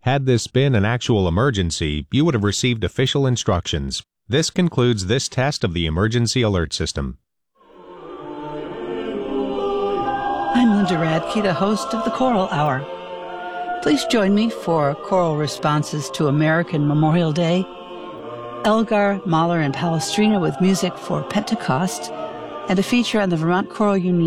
Had this been an actual emergency, you would have received official instructions. This concludes this test of the emergency alert system. I'm Linda Radke, the host of the Choral Hour. Please join me for choral responses to American Memorial Day, Elgar, Mahler, and Palestrina with music for Pentecost, and a feature on the Vermont Choral Union